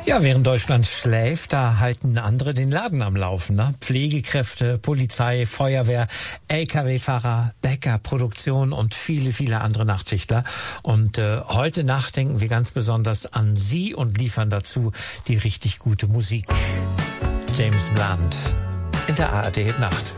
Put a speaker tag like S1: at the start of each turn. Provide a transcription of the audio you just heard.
S1: Ja, während Deutschland schläft, da halten andere den Laden am Laufen. Ne? Pflegekräfte, Polizei, Feuerwehr, LKW-Fahrer, Bäcker, Produktion und viele, viele andere Nachtschichtler. Und heute Nacht denken wir ganz besonders an Sie und liefern dazu die richtig gute Musik. James Blunt in der ARD Hit Nacht.